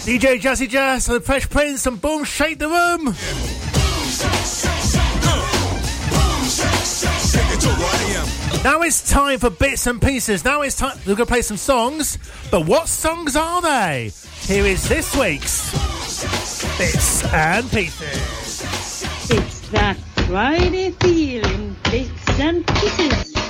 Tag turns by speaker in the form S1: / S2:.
S1: DJ Jazzy Jazz and the Fresh Prince and Boom Shake the Room. Now it's time for Bits and Pieces. Now it's time. We're going to play some songs, but what songs are they? Here is this week's Bits and Pieces.
S2: It's that Friday feeling, Bits and Pieces.